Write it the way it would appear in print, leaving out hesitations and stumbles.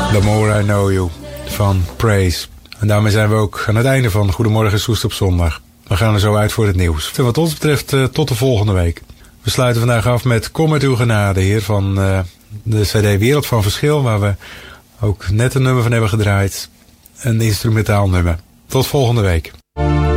The More I Know You van Praise. En daarmee zijn we ook aan het einde van Goedemorgen Soest op zondag. We gaan er zo uit voor het nieuws. En wat ons betreft tot de volgende week. We sluiten vandaag af met Kom met uw genade, Heer, van de CD Wereld van Verschil, waar we ook net een nummer van hebben gedraaid. Een instrumentaal nummer. Tot volgende week.